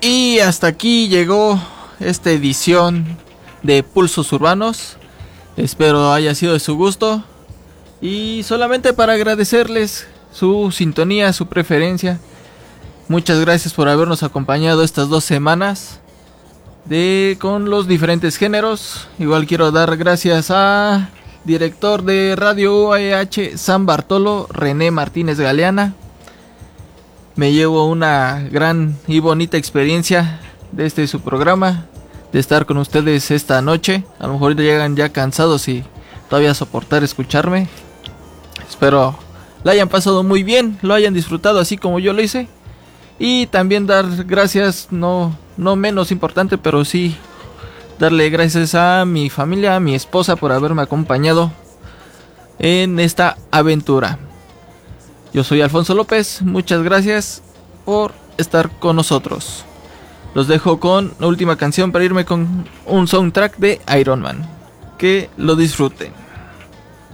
Y hasta aquí llegó esta edición de Pulsos Urbanos. Espero haya sido de su gusto. Y solamente para agradecerles su sintonía, su preferencia. Muchas gracias por habernos acompañado estas 2 semanas con los diferentes géneros. Igual quiero dar gracias a director de Radio UAH San Bartolo, René Martínez Galeana. Me llevo una gran y bonita experiencia de su programa, de estar con ustedes esta noche. A lo mejor llegan ya cansados y todavía soportar escucharme. Espero la hayan pasado muy bien, lo hayan disfrutado así como yo lo hice. Y también dar gracias, no menos importante, pero sí darle gracias a mi familia, a mi esposa por haberme acompañado en esta aventura. Yo soy Alfonso López, muchas gracias por estar con nosotros. Los dejo con la última canción para irme con un soundtrack de Iron Man. Que lo disfruten.